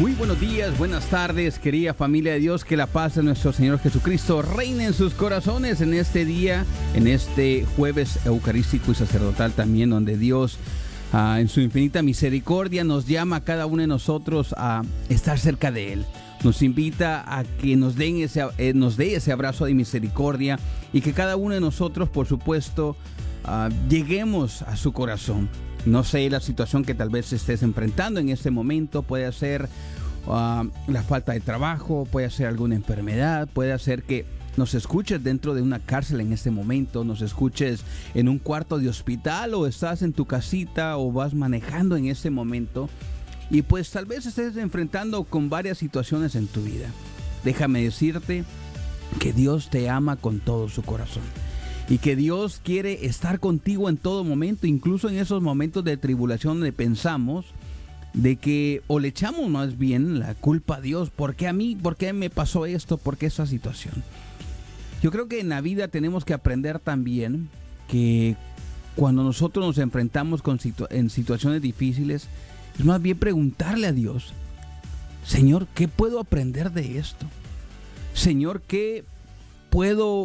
Muy buenos días, buenas tardes, querida familia de Dios. Que la paz de nuestro Señor Jesucristo reine en sus corazones en este día, en este jueves eucarístico y sacerdotal también, donde Dios, en su infinita misericordia, nos llama a cada uno de nosotros a estar cerca de Él. Nos invita a que nos dé ese abrazo de misericordia y que cada uno de nosotros, por supuesto, lleguemos a su corazón. No sé la situación que tal vez estés enfrentando en este momento. Puede ser la falta de trabajo, puede ser alguna enfermedad, puede ser que nos escuches dentro de una cárcel en este momento, nos escuches en un cuarto de hospital, o estás en tu casita o vas manejando en este momento. Y pues tal vez estés enfrentando con varias situaciones en tu vida. Déjame decirte que Dios te ama con todo su corazón. Y que Dios quiere estar contigo en todo momento, incluso en esos momentos de tribulación donde pensamos de que, o le echamos más bien la culpa a Dios. ¿Por qué a mí? ¿Por qué me pasó esto? ¿Por qué esa situación? Yo creo que en la vida tenemos que aprender también que cuando nosotros nos enfrentamos en situaciones difíciles, es más bien preguntarle a Dios: Señor, ¿qué puedo aprender de esto? Señor, ¿qué puedo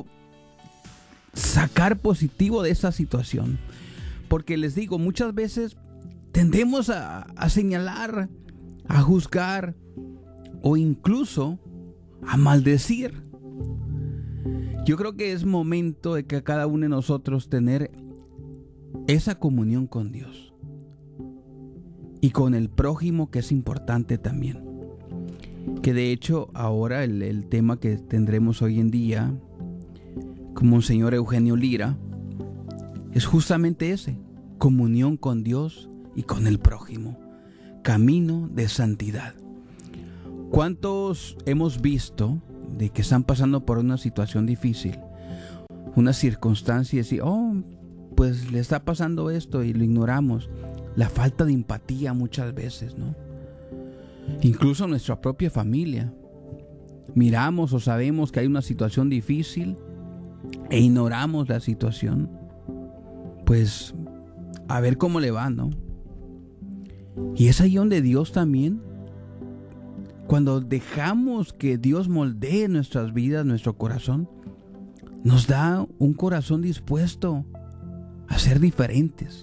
sacar positivo de esa situación? Porque les digo, muchas veces tendemos a señalar, a juzgar o incluso a maldecir. Yo creo que es momento de que cada uno de nosotros tener esa comunión con Dios y con el prójimo, que es importante también. Que de hecho ahora el tema que tendremos hoy en día como Monseñor Eugenio Lira es justamente ese: comunión con Dios y con el prójimo, camino de santidad. ¿Cuántos hemos visto de que están pasando por una situación difícil, una circunstancia, y decir, pues le está pasando esto, y lo ignoramos? La falta de empatía muchas veces, ¿no? Incluso nuestra propia familia. Miramos o sabemos que hay una situación difícil e ignoramos la situación. Pues a ver cómo le va, ¿no? Y es ahí donde Dios también, cuando dejamos que Dios moldee nuestras vidas, nuestro corazón, nos da un corazón dispuesto a ser diferentes.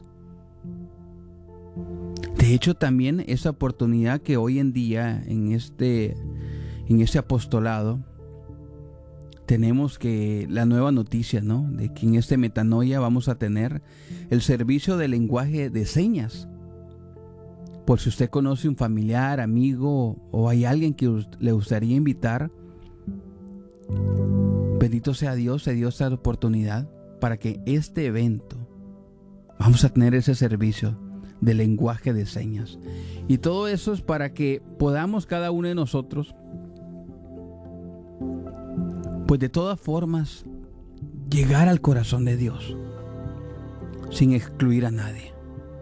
De hecho, también esa oportunidad que hoy en día en este apostolado tenemos, que la nueva noticia, ¿no? De que en este Metanoia vamos a tener el servicio de lenguaje de señas. Por si usted conoce un familiar, amigo, o hay alguien que le gustaría invitar, bendito sea Dios, se dio esta oportunidad para que este evento vamos a tener ese servicio de lenguaje de señas. Y todo eso es para que podamos cada uno de nosotros, pues de todas formas, llegar al corazón de Dios sin excluir a nadie.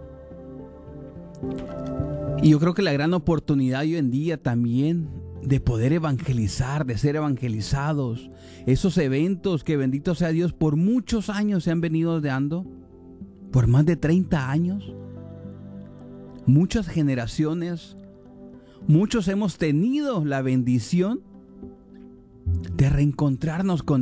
Y yo creo que la gran oportunidad hoy en día también de poder evangelizar, de ser evangelizados, esos eventos que, bendito sea Dios, por muchos años se han venido dando, por más de 30 años, muchas generaciones, muchos hemos tenido la bendición de reencontrarnos con